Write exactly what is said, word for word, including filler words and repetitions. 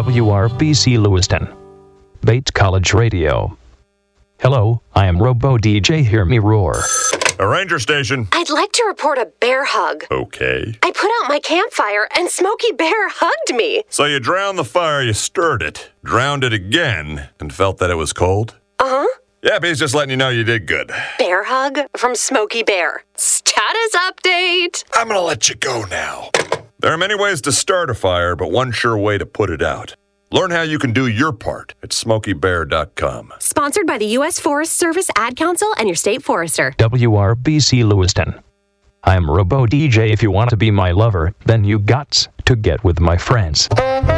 W R B C Lewiston. Bates College Radio. Hello, I am Robo D J Hear Me Roar. A ranger station. I'd like to report a bear hug. Okay. I put out my campfire and Smokey Bear hugged me. So you drowned the fire, you stirred it, drowned it again, and felt that it was cold? Uh-huh. Yep, he's just letting you know you did good. Bear hug from Smokey Bear. Status update. I'm gonna let you go now. There are many ways to start a fire, but one sure way to put it out. Learn how you can do your part at smokey bear dot com. Sponsored by the U S Forest Service Ad Council and your state forester. W R B C Lewiston. I'm Robo D J. If you want to be my lover, then you got to get with my friends.